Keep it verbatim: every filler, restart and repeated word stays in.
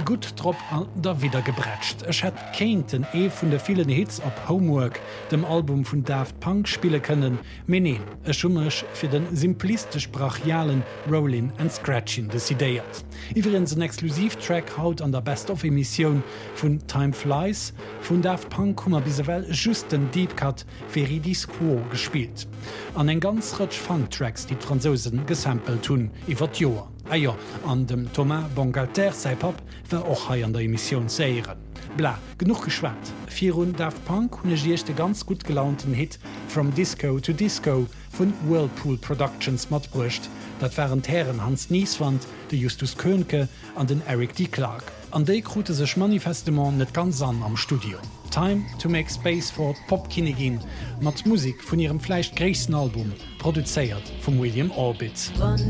gut Drop an der wieder gebretcht. Ech hat kéint den e vun der vielen Hits op Homework, dem Album vun Daft Punk spiele können, meneen e schummech fir den simplistisch brachialen Rollin and Scratching desideiert. Iwerens een Exklusivtrack haut an der Best-of-Emission vun Time Flies vun Daft Punk hummer bisewell just den Deep Cut fir Ridis Quo gespielt. An eng ganz rëtsch Funktracks die Franzosen gesampelt hunn iwwer Joer. Eier ah an dem Thomas Bangalter sei Pap wär och hai an der Emission säieren. Bla, genug geschwat. Virun Daft Punk hunne jichte ganz gut gelaunten Hit From Disco to Disco vun Whirlpool Productions mat brucht, dat wären Herren Hans Nieswand, de Justus Könke an den Eric D. Clark. An déi krute sech Manifestement net ganz an am Studio. Time to make space for Popkinegin, mat Musik vun ihrem fleisch gréchsten Album, produzéiert vum William Orbit.